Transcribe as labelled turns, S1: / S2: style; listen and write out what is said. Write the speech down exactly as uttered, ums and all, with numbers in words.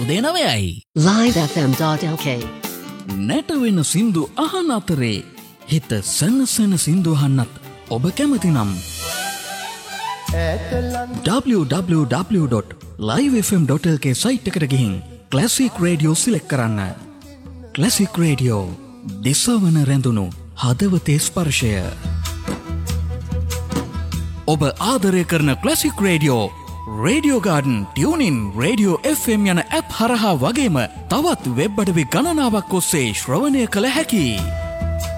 S1: හෘදය නවයයි.
S2: live f m dot l k
S1: නැට වෙන සින්දු අහන අතරේ හිත සනසන සින්දු අහන්නත් ඔබ කැමති නම් w w w dot live f m dot l k site එකට ගිහින් ක්ලාසික් රේඩියෝ සිලෙක්ට් කරන්න. ක්ලාසික් රේඩියෝ දිසවන රැඳුණු හදවතේ ස්පර්ශය. ඔබ ආදරය කරන classic radio radio garden tuning radio F M යන ඇප් හරහා වගේම තවත් වෙබ් අඩවි ගණනාවක් ඔස්සේ ශ්‍රවණය කළ හැකියි.